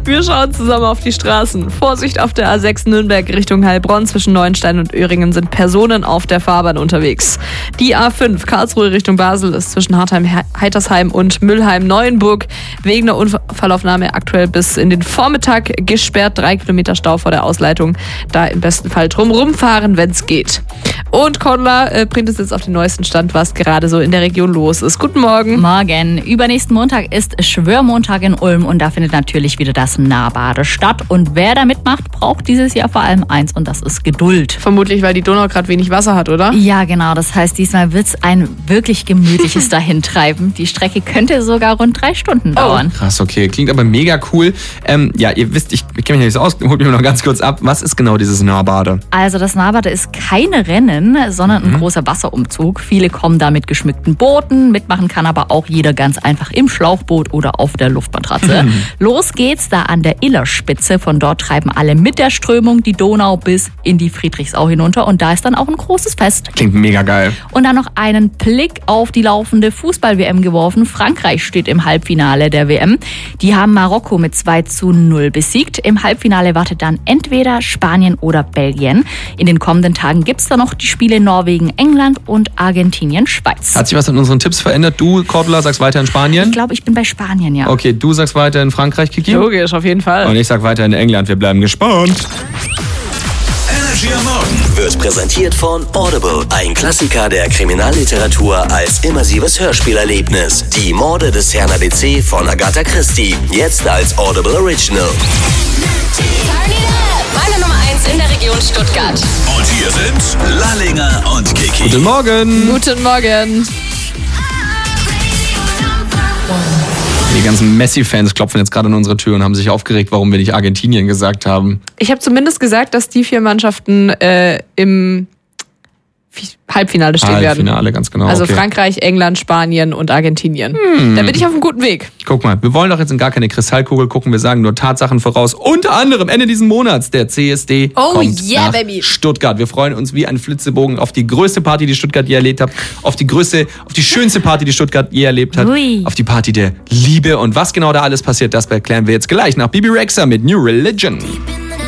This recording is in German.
Wir schauen zusammen auf die Straßen. Vorsicht auf der A6 Nürnberg Richtung Heilbronn. Zwischen Neuenstein und Öhringen sind Personen auf der Fahrbahn unterwegs. Die A5 Karlsruhe Richtung Basel ist zwischen Hartheim-Heitersheim und Müllheim-Neuenburg wegen der Unfallaufnahme aktuell bis in den Vormittag gesperrt. 3 Kilometer Stau vor der Ausleitung. Da im besten Fall drum rumfahren, wenn es geht. Und Cordula bringt es jetzt auf den neuesten Stand, was gerade so in der Region los ist. Guten Morgen. Morgen. Übernächsten Montag ist Schwörmontag in Ulm und da findet natürlich wieder das Nahbade statt. Und wer da mitmacht, braucht dieses Jahr vor allem eins und das ist Geduld. Vermutlich, weil die Donau gerade wenig Wasser hat, oder? Ja, genau. Das heißt, diesmal wird es ein wirklich gemütliches Dahintreiben. Die Strecke könnte sogar rund 3 Stunden dauern. Krass, okay. Klingt aber mega cool. Ja, ihr wisst, ich kenne mich nicht so aus. Holt mich noch ganz kurz ab. Was ist genau dieses Nahbade? Also das Nahbade ist keine Rennen, sondern ein großer Wasserumzug. Viele kommen da mit geschmückten Booten. Mitmachen kann aber auch jeder ganz einfach im Schlauchboot oder auf der Luftmatratze. Los geht's da an der Illerspitze. Von dort treiben alle mit der Strömung die Donau bis in die Friedrichsau hinunter. Und da ist dann auch ein großes Fest. Klingt mega geil. Und dann noch einen Blick auf die laufende Fußball-WM geworfen. Frankreich steht im Halbfinale der WM. Die haben Marokko mit 2:0 besiegt. Im Halbfinale wartet dann entweder Spanien oder Belgien. In den kommenden Tagen gibt's da noch die Spiele Norwegen, England und Argentinien, Schweiz. Hat sich was an unseren Tipps verändert? Du, Cordula, sagst weiter in Spanien? Ich glaube, ich bin bei Spanien, ja. Okay, du sagst weiter in Frankreich, Kiki? Logisch, auf jeden Fall. Und ich sag weiter in England. Wir bleiben gespannt. Energy am Morgen wird präsentiert von Audible. Ein Klassiker der Kriminalliteratur als immersives Hörspielerlebnis. Die Morde des Herrn ABC von Agatha Christie. Jetzt als Audible Original. Meine Nummer 1 in der Region Stuttgart. Und hier sind Lallinger und Kiki. Guten Morgen. Guten Morgen. Die ganzen Messi-Fans klopfen jetzt gerade an unsere Tür und haben sich aufgeregt, warum wir nicht Argentinien gesagt haben. Ich habe zumindest gesagt, dass die 4 Mannschaften im Halbfinale stehen werden. Halbfinale, ganz genau. Also okay. Frankreich, England, Spanien und Argentinien. Da bin ich auf einem guten Weg. Guck mal, wir wollen doch jetzt in gar keine Kristallkugel gucken, wir sagen nur Tatsachen voraus. Unter anderem Ende diesen Monats, der CSD kommt nach Stuttgart. Wir freuen uns wie ein Flitzebogen auf die größte Party, die Stuttgart je erlebt hat, auf die schönste Party, die Stuttgart je erlebt hat, auf die Party der Liebe. Und was genau da alles passiert, das erklären wir jetzt gleich nach Bibi Rexha mit New Religion.